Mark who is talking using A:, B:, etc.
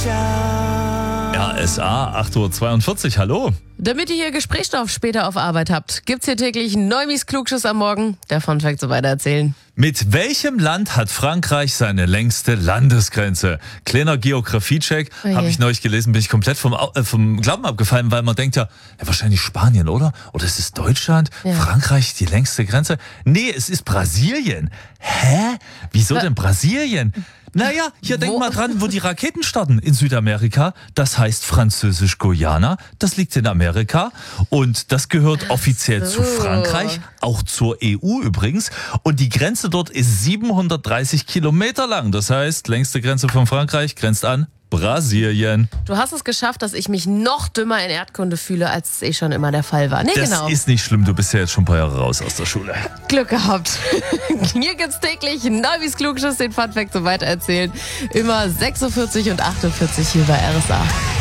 A: RSA 8.42 Uhr, hallo.
B: Damit ihr hier Gesprächsstoff später auf Arbeit habt, gibt's hier täglich Neumis Klugschiss am Morgen. Der Funfact so weiter erzählen.
A: Mit welchem Land hat Frankreich seine längste Landesgrenze? Kleiner Geografie-Check, habe ich neulich gelesen, bin ich komplett vom Glauben abgefallen, weil man denkt ja, wahrscheinlich Spanien, oder? Oder ist es Deutschland? Ja. Frankreich die längste Grenze? Nee, es ist Brasilien. Hä? Wieso denn Brasilien? Naja, hier denk mal dran, wo die Raketen starten in Südamerika. Das heißt Französisch-Guyana. Das liegt in Amerika und das gehört offiziell zu Frankreich, auch zur EU übrigens. Und die Grenze dort ist 730 Kilometer lang. Das heißt, längste Grenze von Frankreich grenzt an Brasilien.
B: Du hast es geschafft, dass ich mich noch dümmer in Erdkunde fühle, als es schon immer der Fall war. Nee,
A: das ist nicht schlimm, du bist ja jetzt schon ein paar Jahre raus aus der Schule.
B: Glück gehabt. Hier gibt's täglich Neumis Klugschiss, den Funfact so weiter erzählen. Immer 6.40 und 48 hier bei RSA.